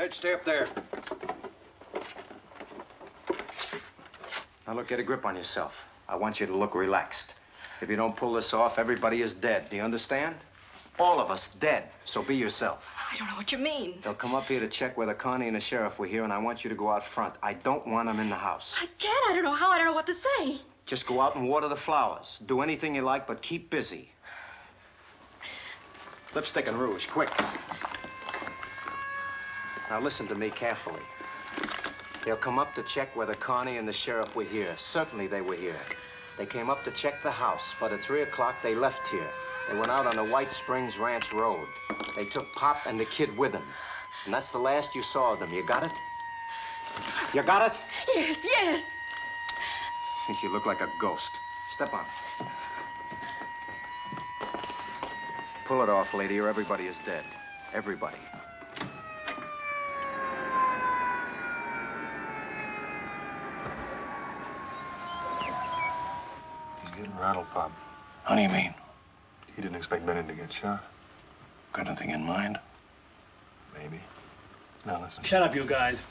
Hey, stay up there. Now, look, get a grip on yourself. I want you to look relaxed. If you don't pull this off, everybody is dead. Do you understand? All of us dead. So be yourself. I don't know what you mean. They'll come up here to check whether Connie and the sheriff were here, and I want you to go out front. I don't want them in the house. I can't. I don't know how. I don't know what to say. Just go out and water the flowers. Do anything you like, but keep busy. Lipstick and rouge, quick. Now listen to me carefully. They'll come up to check whether Connie and the sheriff were here. Certainly they were here. They came up to check the house, but at 3 o'clock they left here. They went out on the White Springs Ranch Road. They took Pop and the kid with them. And that's the last you saw of them. You got it? You got it? Yes, yes. You look like a ghost. Step on it. Pull it off, lady, or everybody is dead. Everybody. He's getting rattled, Pop. How do you mean? He didn't expect Bennett to get shot. Got anything in mind? Maybe. Now listen. Shut up, you guys.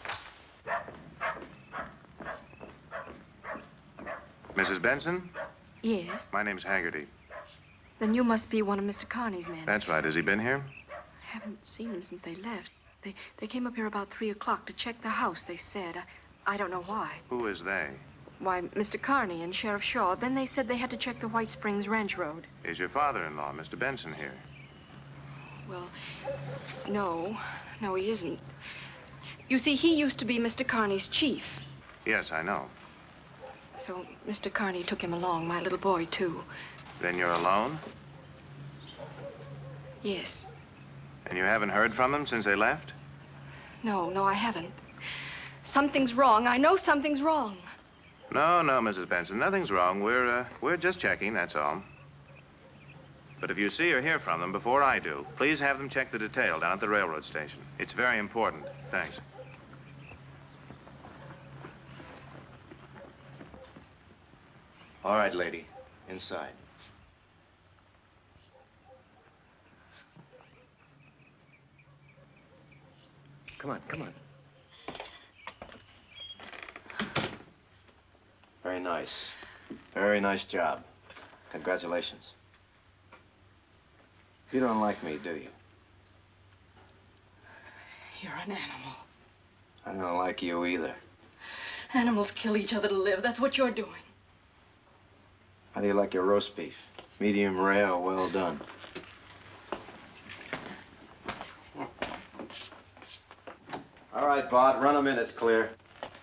Mrs. Benson? Yes. My name's Haggerty. Then you must be one of Mr. Carney's men. That's right. Has he been here? I haven't seen him since they left. They came up here about 3 o'clock to check the house, they said. I don't know why. Who is they? Why, Mr. Carney and Sheriff Shaw. Then they said they had to check the White Springs Ranch Road. Is your father-in-law, Mr. Benson, here? Well, no. No, he isn't. You see, he used to be Mr. Carney's chief. Yes, I know. So Mr. Carney took him along, my little boy, too. Then you're alone? Yes. And you haven't heard from them since they left? No, I haven't. Something's wrong. I know something's wrong. No, Mrs. Benson, nothing's wrong. We're just checking, that's all. But if you see or hear from them before I do, please have them check the detail down at the railroad station. It's very important. Thanks. All right, lady. Inside. Come on, come on. Very nice. Very nice job. Congratulations. You don't like me, do you? You're an animal. I don't like you either. Animals kill each other to live. That's what you're doing. How do you like your roast beef? Medium rare or well done? All right, Bart, run 'em in. It's clear.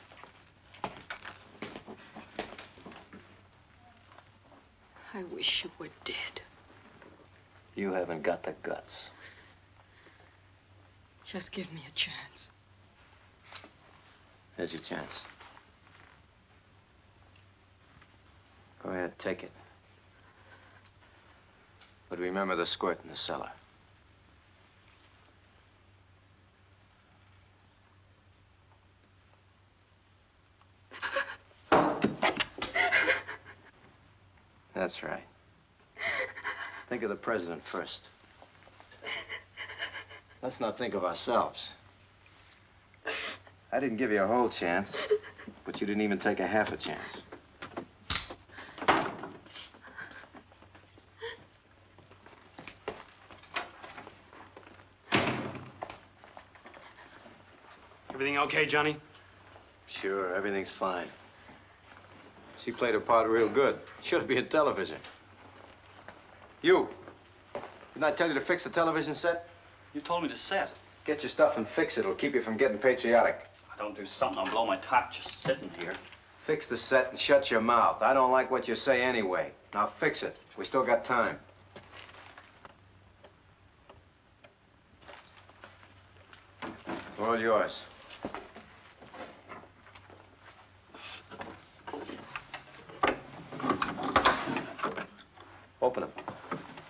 I wish you were dead. You haven't got the guts. Just give me a chance. Here's your chance. Go ahead, take it. But remember the squirt in the cellar. That's right. Think of the president first. Let's not think of ourselves. I didn't give you a whole chance, but you didn't even take a half a chance. Everything okay, Johnny? Sure, everything's fine. She played her part real good. Should be in television. You! Didn't I tell you to fix the television set? You told me to set. Get your stuff and fix it. It'll keep you from getting patriotic. I don't do something, I'll blow my top just sitting here. Fix the set and shut your mouth. I don't like what you say anyway. Now fix it. We still got time. All yours.